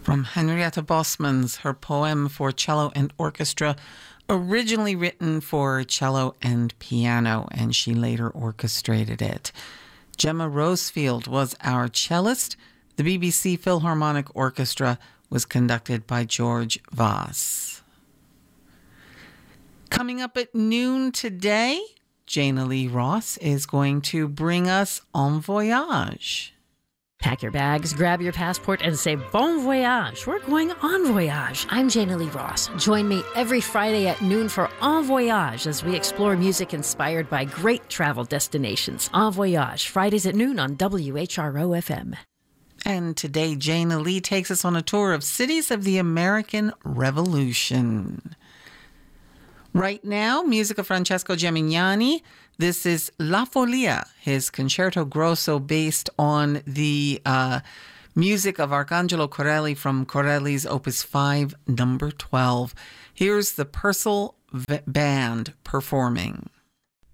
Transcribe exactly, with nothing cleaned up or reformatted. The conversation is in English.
From Henrietta Bosmans, her poem for cello and orchestra, originally written for cello and piano, and she later orchestrated it. Gemma Rosefield was our cellist. The B B C Philharmonic Orchestra was conducted by George Voss. Coming up at noon today, Jana Lee Ross is going to bring us En Voyage. Pack your bags, grab your passport, and say bon voyage. We're going en voyage. I'm Jana Lee Ross. Join me every Friday at noon for En Voyage as we explore music inspired by great travel destinations. En Voyage, Fridays at noon on W H R O F M. And today, Jana Lee takes us on a tour of cities of the American Revolution. Right now, music of Francesco Gemignani. This is La Folia, his concerto grosso based on the uh, music of Arcangelo Corelli from Corelli's Opus five, number twelve. Here's the Purcell v- Band performing.